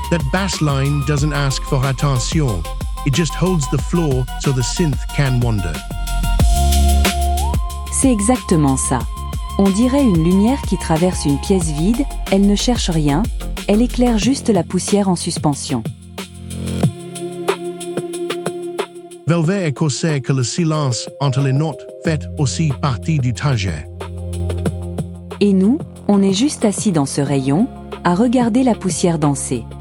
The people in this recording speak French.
That bass line doesn't ask for attention. It just holds the floor so the synth can wander. C'est exactement ça. On dirait une lumière qui traverse une pièce vide, elle ne cherche rien, elle éclaire juste la poussière en suspension. Velvet et corset que le silence entre les notes fait aussi partie du trajet. Et nous, on est juste assis dans ce rayon, à regarder la poussière danser.